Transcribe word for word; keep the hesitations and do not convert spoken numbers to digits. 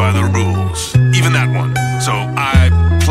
by the rules. Even that one. So I